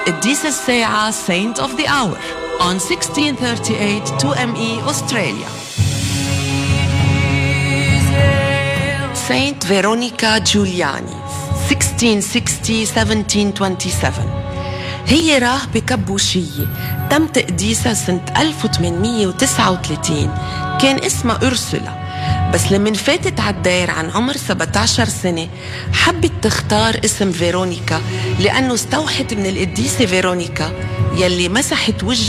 قديسة الساعة Saint of the Hour on 1638 2ME Australia. Saint Veronica Giuliani 1660-1727. هي راهبة كبوشية تم تقديسها سنة 1839. كان اسمها أرسولا، بس لمن فاتت عالدير عن عمر 17 سنة حبت تختار اسم فيرونيكا لأنه استوحت من القديسة فيرونيكا يلي مسحت وجه